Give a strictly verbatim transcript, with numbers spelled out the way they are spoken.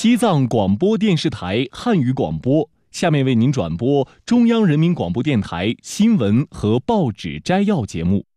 西藏广播电视台汉语广播，下面为您转播中央人民广播电台新闻和报纸摘要节目。